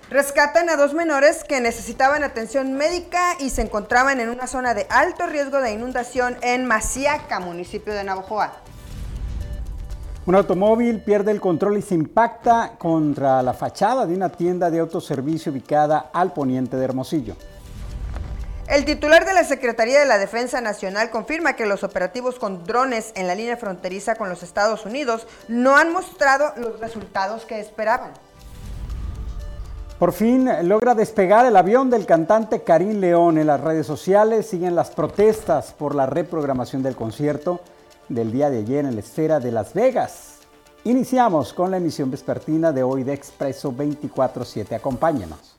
Rescatan a dos menores que necesitaban atención médica y se encontraban en una zona de alto riesgo de inundación en Maciaca, municipio de Navojoa. Un automóvil pierde el control y se impacta contra la fachada de una tienda de autoservicio ubicada al poniente de Hermosillo. El titular de la Secretaría de la Defensa Nacional confirma que los operativos con drones en la línea fronteriza con los Estados Unidos no han mostrado los resultados que esperaban. Por fin logra despegar el avión del cantante Karim León. En las redes sociales siguen las protestas por la reprogramación del concierto del día de ayer en la Esfera de Las Vegas. Iniciamos con la emisión vespertina de hoy de Expreso 24/7. Acompáñenos.